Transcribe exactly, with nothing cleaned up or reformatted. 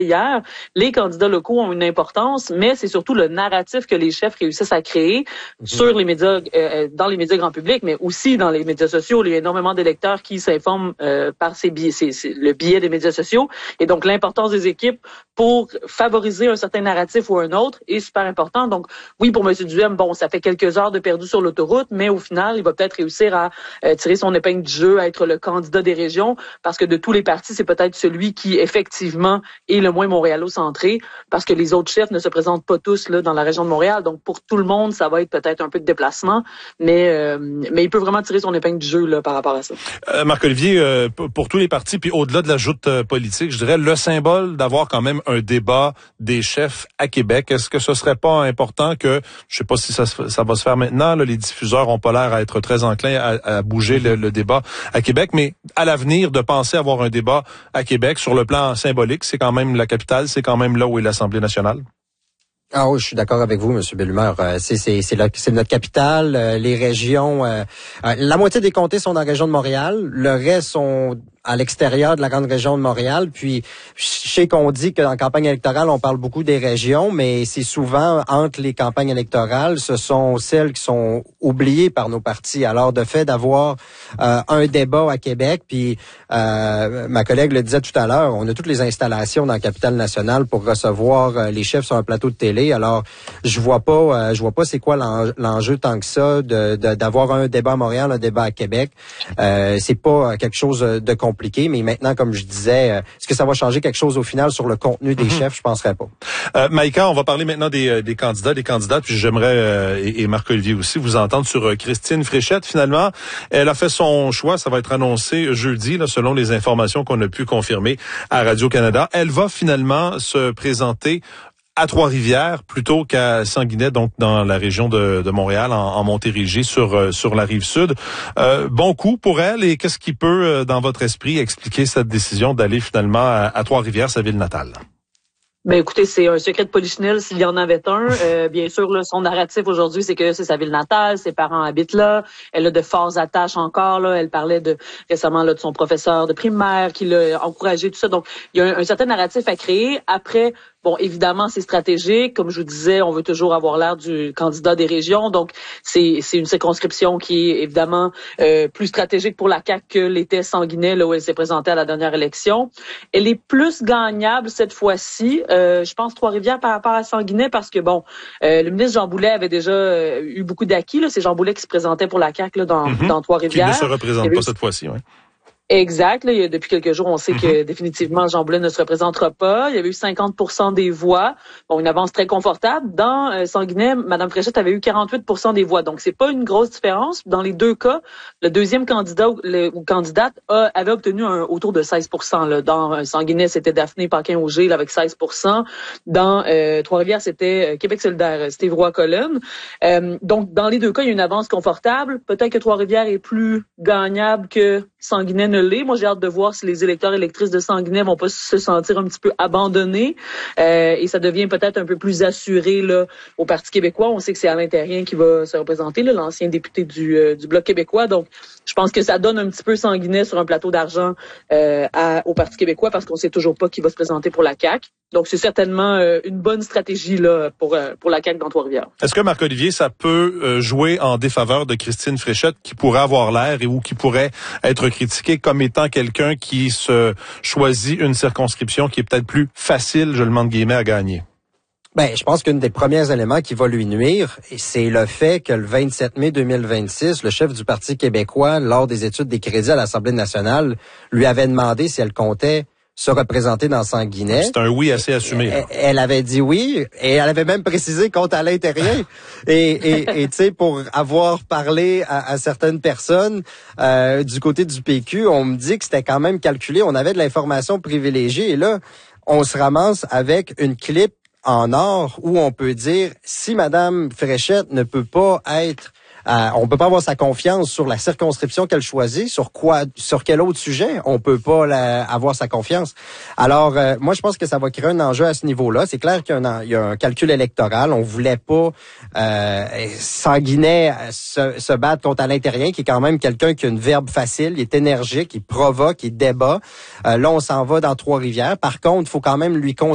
hier, les candidats locaux ont une importance, mais c'est surtout le narratif que les chefs réussissent à créer mmh. sur les médias, euh, dans les médias grand public, mais aussi dans les médias sociaux. Il y a énormément d'électeurs qui s'informent euh, par ces billets, c'est, c'est le biais des médias sociaux. Et donc, l'importance des équipes pour favoriser un certain narratif ou un autre est super important. Donc, oui, pour M. Duhem, bon, ça fait quelques heures de perdu sur l'autoroute, mais au final, il va peut-être réussir à euh, tirer son épingle du jeu, à être le candidat des régions, parce que de tous les partis, c'est peut-être celui qui, effectivement, est le moins montréalo-centré, parce que les autres chefs ne se présentent pas tous là dans la région de Montréal. Donc, pour tout le monde, ça va être peut-être un peu de déplacement, mais euh, mais il peut vraiment tirer son épingle du jeu là par rapport à ça. Euh, Marc-Olivier, euh, pour tous les partis, puis au-delà de la joute euh, politique, je dirais le symbole d'avoir quand même un débat des chefs à Québec. Est-ce que ce serait pas important que, je sais pas si ça, ça va se faire maintenant, là, les diffuseurs ont pas l'air à être très enclins à, à bouger le, le débat à Québec, mais à l'avenir, de penser avoir un débat à Québec sur le plan symbolique, c'est quand même la capitale, c'est quand même là où est l'Assemblée nationale. Ah oui, je suis d'accord avec vous, M. Bellemare. Euh, c'est c'est c'est, la, c'est notre capitale. Euh, les régions, euh, euh, la moitié des comtés sont dans la région de Montréal. Le reste sont à l'extérieur de la grande région de Montréal. Puis, je sais qu'on dit qu'en campagne électorale, on parle beaucoup des régions, mais c'est souvent entre les campagnes électorales, ce sont celles qui sont oubliées par nos partis. Alors, de fait d'avoir euh, un débat à Québec, puis euh, ma collègue le disait tout à l'heure, on a toutes les installations dans la capitale nationale pour recevoir euh, les chefs sur un plateau de télé. Alors, je vois pas, euh, je vois pas c'est quoi l'enjeu, l'enjeu tant que ça de, de d'avoir un débat à Montréal, un débat à Québec. Euh, c'est pas quelque chose de compliqué, mais maintenant, comme je disais, euh, est-ce que ça va changer quelque chose au final sur le contenu des mm-hmm. chefs? Je penserais pas. Euh, Maïka, on va parler maintenant des, des candidats, des candidates, puis j'aimerais, euh, et, et Marc-Olivier aussi, vous entendre sur euh, Christine Fréchette. Finalement, elle a fait son choix, ça va être annoncé jeudi, là, selon les informations qu'on a pu confirmer à Radio-Canada. Elle va finalement se présenter à Trois-Rivières plutôt qu'à Sanguinet, donc dans la région de, de Montréal, en, en Montérégie, sur euh, sur la rive sud. Euh, bon coup pour elle, et qu'est-ce qui peut, euh, dans votre esprit, expliquer cette décision d'aller finalement à, à Trois-Rivières, sa ville natale? Ben écoutez, c'est un secret de polichinelle s'il y en avait un. Euh, bien sûr, là, son narratif aujourd'hui, c'est que c'est sa ville natale, ses parents habitent là, elle a de fortes attaches encore. Là, elle parlait de récemment là de son professeur de primaire qui l'a encouragé, tout ça. Donc, il y a un, un certain narratif à créer. Après, bon, évidemment, c'est stratégique. Comme je vous disais, on veut toujours avoir l'air du candidat des régions. Donc, c'est c'est une circonscription qui est évidemment euh, plus stratégique pour la C A Q que l'était Sanguinet, là où elle s'est présentée à la dernière élection. Elle est plus gagnable cette fois-ci. Euh, je pense Trois-Rivières par rapport à Sanguinet parce que, bon, euh, le ministre Jean Boulet avait déjà euh, eu beaucoup d'acquis. Là. C'est Jean Boulet qui se présentait pour la C A Q là, dans, mm-hmm. dans Trois-Rivières. Qui ne se représente avait... pas cette fois-ci, oui. Exact. Là, il y a, depuis quelques jours, on sait mm-hmm. que définitivement Jean Boulet ne se représentera pas. Il y avait eu cinquante pour cent des voix. Bon, une avance très confortable. Dans euh, Sanguinet, Mme Fréchette avait eu quarante-huit pour cent des voix. Donc, c'est pas une grosse différence. Dans les deux cas, le deuxième candidat le, ou candidate a, avait obtenu un, autour de seize pour cent. Là. Dans euh, Sanguinet, c'était Daphné Paquin-Auger là, avec seize pour cent. Dans euh, Trois-Rivières, c'était euh, Québec solidaire, Steve Roy-Collen. Euh, donc, dans les deux cas, il y a une avance confortable. Peut-être que Trois-Rivières est plus gagnable que Sanguinet ne l'est. Moi, j'ai hâte de voir si les électeurs et électrices de Sanguinet vont pas se sentir un petit peu abandonnés euh, et ça devient peut-être un peu plus assuré là au Parti québécois. On sait que c'est Alain Terrien qui va se représenter, là, l'ancien député du, euh, du Bloc québécois. Donc, je pense que ça donne un petit peu Sanguinet sur un plateau d'argent euh, à, au Parti québécois parce qu'on sait toujours pas qui va se présenter pour la C A Q. Donc, c'est certainement euh, une bonne stratégie là pour euh, pour la C A Q dans Trois-Rivières. Est-ce que, Marc-Olivier, ça peut euh, jouer en défaveur de Christine Fréchette qui pourrait avoir l'air et ou qui pourrait être critiquée comme étant quelqu'un qui se choisit une circonscription qui est peut-être plus facile, je le demande guillemets, à gagner? Ben, je pense qu'un des premiers éléments qui va lui nuire, c'est le fait que le vingt-sept mai deux mille vingt-six, le chef du Parti québécois, lors des études des crédits à l'Assemblée nationale, lui avait demandé si elle comptait se représenter dans Sanguinet. C'est un oui assez assumé. Elle, elle avait dit oui, et elle avait même précisé contre Alain Terrien. et et, et tu sais, pour avoir parlé à, à certaines personnes euh, du côté du P Q, on me dit que c'était quand même calculé. On avait de l'information privilégiée, et là, on se ramasse avec une clip en or où on peut dire si Madame Fréchette ne peut pas être Euh, on peut pas avoir sa confiance sur la circonscription qu'elle choisit, sur quoi, sur quel autre sujet on peut pas la, avoir sa confiance. Alors, euh, moi, je pense que ça va créer un enjeu à ce niveau-là. C'est clair qu'il y a un, il y a un calcul électoral. On voulait pas euh, Sanguinet se, se battre contre Alain Terrien, qui est quand même quelqu'un qui a une verbe facile, il est énergique, il provoque, il débat. Euh, là, on s'en va dans Trois-Rivières. Par contre, il faut quand même lui